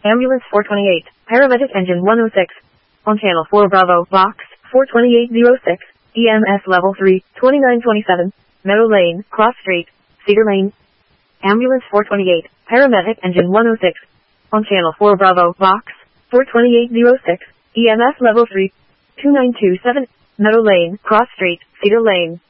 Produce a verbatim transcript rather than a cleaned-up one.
Ambulance four twenty-eight, Paramedic Engine one oh six. On Channel four Bravo, Box four twenty-eight oh six, E M S Level three, twenty-nine twenty-seven, Meadow Lane, Cross Street, Cedar Lane. Ambulance four twenty-eight, Paramedic Engine one oh six. On Channel four Bravo, Box four twenty-eight oh six, E M S Level three, two nine two seven, Meadow Lane, Cross Street, Cedar Lane.